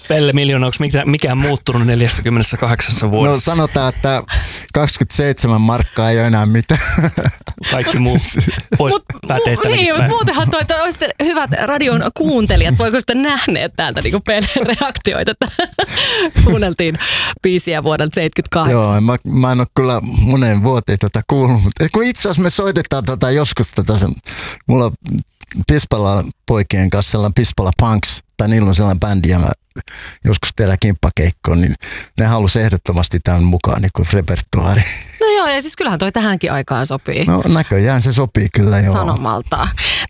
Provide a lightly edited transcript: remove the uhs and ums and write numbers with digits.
Pelle Miljoona, onko mikään muuttunut 48 vuodessa? No sanotaan, että 27 markkaa ei ole enää mitään. Kaikki muu pois päteettävät. Niin, mutta muutenhan olisitte hyvät radion kuuntelijat, voiko sitten nähneet täältä niin Pellen reaktioita, että kuunneltiin biisiä vuodelta 78. Joo, mä en ole kyllä moneen vuoteen tätä kuullut, mutta kun itse asiassa me soitetaan joskus mulla Pispala poikien kanssa sellainen Pispala Punks, tai niillä on sellainen bändi, ja mä joskus tehdään kimppakeikkoon, niin ne halusi ehdottomasti tämän mukaan niin kuin repertuaari. No joo, ja siis kyllähän toi tähänkin aikaan sopii. No näköjään se sopii kyllä joo. Sanomalta.